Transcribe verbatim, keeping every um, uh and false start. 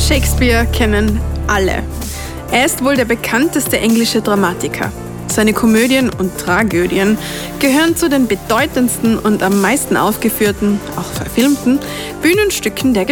Shakespeare kennen alle. Er ist wohl der bekannteste englische Dramatiker. Seine Komödien und Tragödien gehören zu den bedeutendsten und am meisten aufgeführten, auch verfilmten, Bühnenstücken der